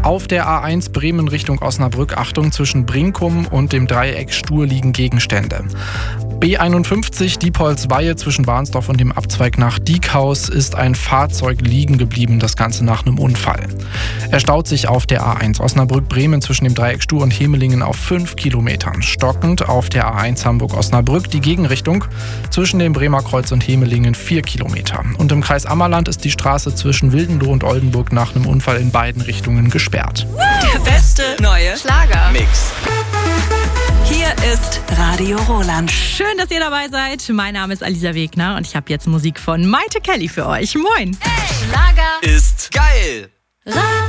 Auf der A1 Bremen Richtung Osnabrück, Achtung, zwischen Brinkum und dem Dreieck Stur liegen Gegenstände. B51 Diepholz-Weihe zwischen Warnsdorf und dem Abzweig nach Diekhaus ist ein Fahrzeug liegen geblieben, das Ganze nach einem Unfall. Er staut sich auf der A1 Osnabrück-Bremen zwischen dem Dreieck Stur und Hemelingen auf 5 Kilometern. Stockend auf der A1 Hamburg-Osnabrück die Gegenrichtung zwischen dem Bremer Kreuz und Hemelingen 4 Kilometer. Und im Kreis Ammerland ist die Straße zwischen Wildenloh und Oldenburg nach einem Unfall in beiden Richtungen gesperrt. Der beste neue Schlager-Mix. Hier ist Radio Roland. Schön, dass ihr dabei seid. Mein Name ist Alisa Wegner und ich habe jetzt Musik von Maite Kelly für euch. Moin! Schlager Ist geil.